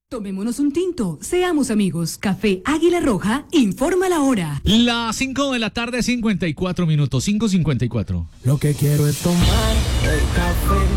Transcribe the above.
Tomémonos un tinto, seamos amigos. Café Águila Roja, informa la hora. Las 5 de la tarde, 54 minutos, 5:54. Lo que quiero es tomar el café